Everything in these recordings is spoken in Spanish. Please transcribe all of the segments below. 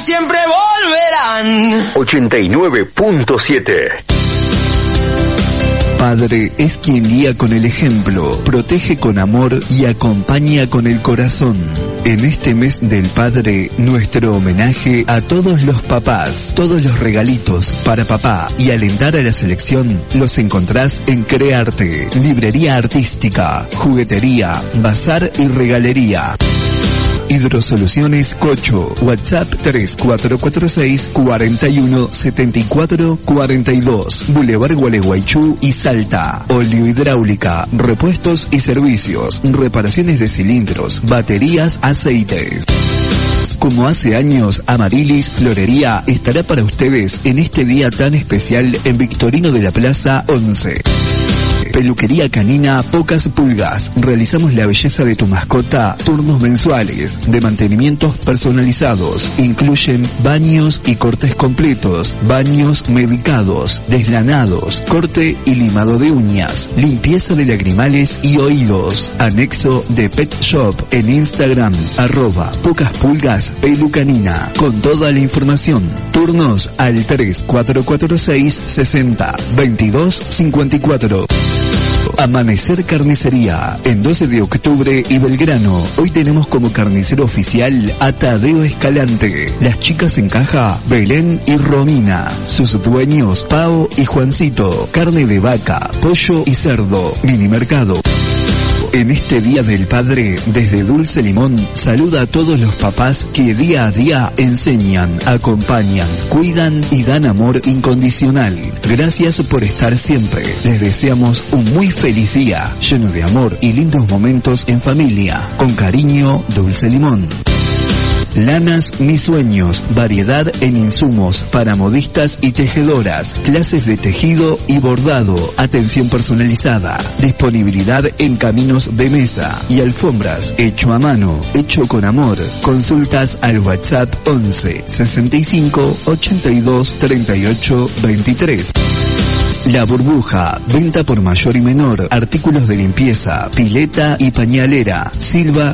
siempre volverán. 89.7. Padre es quien guía con el ejemplo, protege con amor y acompaña con el corazón. En este mes del Padre, nuestro homenaje a todos los papás, todos los regalitos para papá y alentar a la selección los encontrás en Crearte, librería artística, juguetería, bazar y regalería. Hidrosoluciones Cocho, WhatsApp 3446 41 74 42, Boulevard Gualeguaychú y Salta. Oleohidráulica, repuestos y servicios, reparaciones de cilindros, baterías, aceites. Como hace años, Amarilis Florería estará para ustedes en este día tan especial en Victorino de la Plaza 11. Peluquería canina Pocas Pulgas. Realizamos la belleza de tu mascota, turnos mensuales de mantenimientos personalizados. Incluyen baños y cortes completos, baños medicados, deslanados, corte y limado de uñas, limpieza de lagrimales y oídos. Anexo de Pet Shop en Instagram, @PocasPulgasPelucanina. Con toda la información. Turnos al 3446 60 22 54. Amanecer Carnicería, en 12 de octubre y Belgrano. Hoy tenemos como carnicero oficial a Tadeo Escalante. Las chicas en caja, Belén y Romina. Sus dueños, Pao y Juancito. Carne de vaca, pollo y cerdo. Mini mercado. En este Día del Padre, desde Dulce Limón, saluda a todos los papás que día a día enseñan, acompañan, cuidan y dan amor incondicional. Gracias por estar siempre. Les deseamos un muy feliz día, lleno de amor y lindos momentos en familia. Con cariño, Dulce Limón. Lanas Mis Sueños, variedad en insumos para modistas y tejedoras, clases de tejido y bordado, atención personalizada, disponibilidad en caminos de mesa y alfombras, hecho a mano, hecho con amor. Consultas al WhatsApp 11 65 82 38 23. La Burbuja, venta por mayor y menor, artículos de limpieza, pileta y pañalera. Silva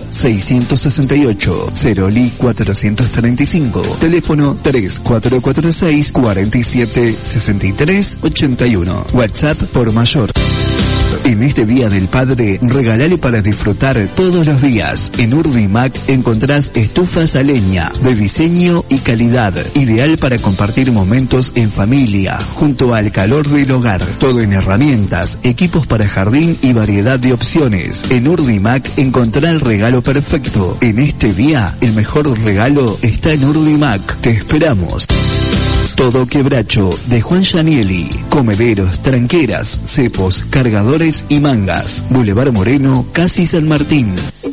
668, Ceroli 435, teléfono 3446 47 63 81, WhatsApp por mayor. En este Día del Padre, regalale para disfrutar todos los días. En Urdimac encontrás estufas a leña, de diseño y calidad, ideal para compartir momentos en familia, junto al calor del hogar. Todo en herramientas, equipos para jardín y variedad de opciones. En Urdimac encontrá el regalo perfecto. En este día, el mejor regalo está en Urdimac. Te esperamos. Todo Quebracho, de Juan Gianielli. Comederos, tranqueras, cepos, cargadores y mangas. Boulevard Moreno, casi San Martín.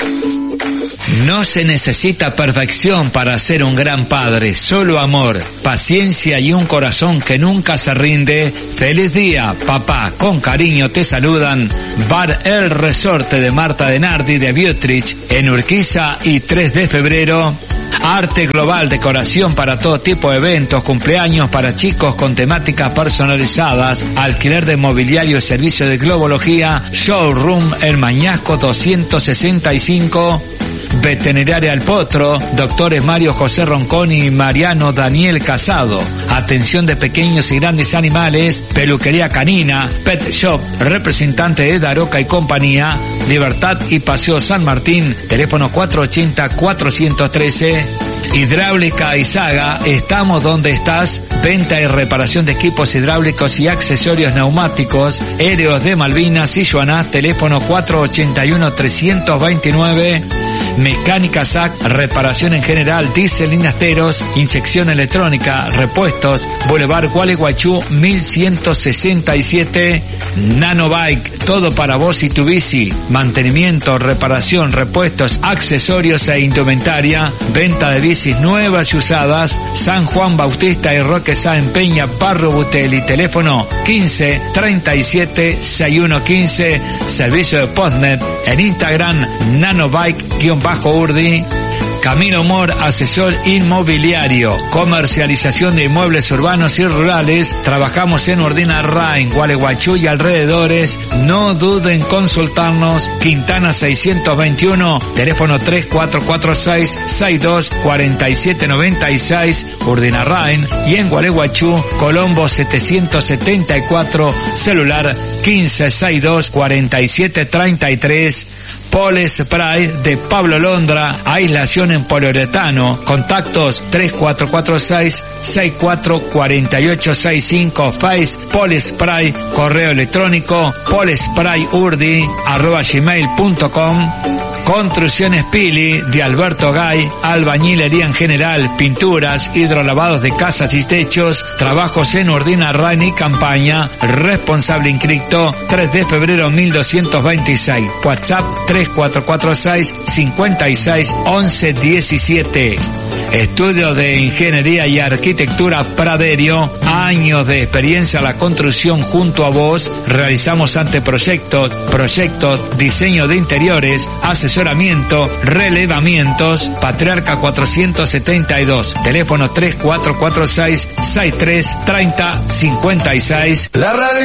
No se necesita perfección para ser un gran padre, solo amor, paciencia y un corazón que nunca se rinde. Feliz día, papá, con cariño te saludan Bar El Resorte de Marta Denardi de Biotrich en Urquiza y 3 de febrero. Arte global, decoración para todo tipo de eventos, cumpleaños para chicos con temáticas personalizadas, alquiler de mobiliario, servicio de globología, showroom en Mañasco 265. Veterinaria El Potro, doctores Mario José Ronconi y Mariano Daniel Casado. Atención de pequeños y grandes animales, peluquería canina, Pet Shop, representante de Daroca y compañía, Libertad y Paseo San Martín, teléfono 480-413. Hidráulica Izaga, estamos donde estás. Venta y reparación de equipos hidráulicos y accesorios neumáticos, Héroes de Malvinas y Joaná, teléfono 481-329. Mecánica SAC, reparación en general, diésel, linasteros, inyección electrónica, repuestos, Boulevard Gualeguaychú 1167. Nanobike, todo para vos y tu bici, mantenimiento, reparación, repuestos, accesorios e indumentaria, venta de bicis nuevas y usadas, San Juan Bautista y Roque Sáenz Peña, Parro Butelli, teléfono 15 37 6115, servicio de Postnet, en Instagram nanobike-urdi. Camilo Mor, asesor inmobiliario, comercialización de inmuebles urbanos y rurales. Trabajamos en Urdinarrain, Gualeguaychú y alrededores. No duden en consultarnos. Quintana 621, teléfono 3446-624796, Urdinarrain, y en Gualeguaychú, Colombo 774, celular 1562-4733. Pole Spray de Pablo Londra, aislación en poliuretano. Contactos 3446-644865, Face Pole Spray, correo electrónico polesprayurdi@gmail.com. Construcciones Pili de Alberto Gay, albañilería en general, pinturas, hidrolavados de casas y techos, trabajos en Urdinarrain y Campaña. Responsable inscripto 3 de febrero 1226. WhatsApp 3446-561117. Estudio de Ingeniería y Arquitectura Praderio, años de experiencia en la construcción junto a vos. Realizamos anteproyectos, proyectos, diseño de interiores, asesoramiento, relevamientos. Patriarca 472, teléfono 3446-633056. La radio